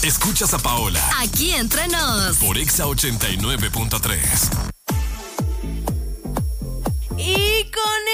Escuchas a Paola. Aquí entre nos. Por Exa 89.3. Y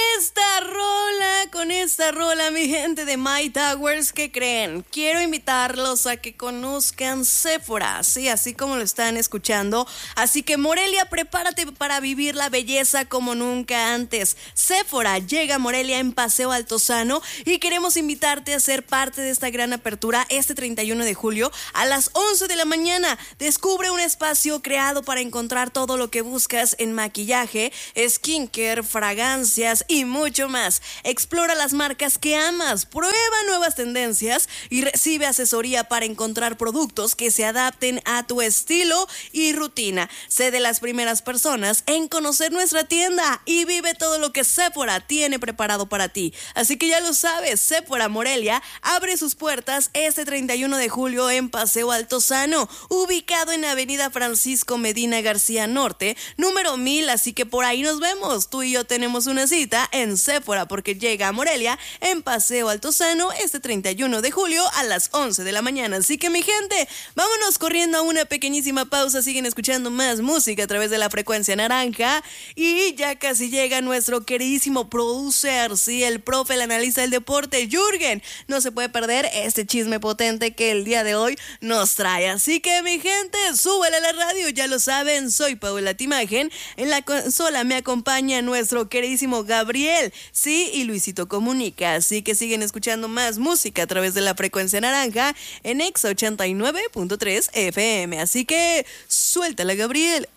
con esta rola, mi gente de My Towers, ¿qué creen? Quiero invitarlos a que conozcan Sephora, sí, así como lo están escuchando. Así que Morelia, prepárate para vivir la belleza como nunca antes. Sephora llega a Morelia en Paseo Altozano y queremos invitarte a ser parte de esta gran apertura este 31 de julio a las 11 de la mañana. Descubre un espacio creado para encontrar todo lo que buscas en maquillaje, skincare, fragancias y mucho más. Explora las marcas que amas, prueba nuevas tendencias y recibe asesoría para encontrar productos que se adapten a tu estilo y rutina. Sé de las primeras personas en conocer nuestra tienda y vive todo lo que Sephora tiene preparado para ti. Así que ya lo sabes, Sephora Morelia abre sus puertas este 31 de julio en Paseo Altozano, ubicado en Avenida Francisco Medina García Norte, número 1000, así que por ahí nos vemos. Tú y yo tenemos una cita en Sephora porque llega a Morelia en Paseo Altozano este 31 de julio a las 11 de la mañana. Así que mi gente, vámonos corriendo a una pequeñísima pausa. Siguen escuchando más música a través de la frecuencia naranja y ya casi llega nuestro queridísimo producer, sí, el profe, el analista del deporte, Jürgen. No se puede perder este chisme potente que el día de hoy nos trae. Así que mi gente, súbele a la radio, ya lo saben, soy Paola Timagen. En la consola me acompaña nuestro queridísimo Gabriel, sí, y Luisito Comunica. Así que siguen escuchando más música a través de la frecuencia naranja en Exa 89.3 FM. Así que suéltala, Gabriel.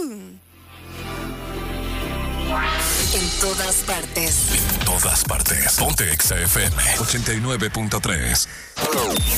En todas partes. En todas partes. Ponte Exa FM 89.3.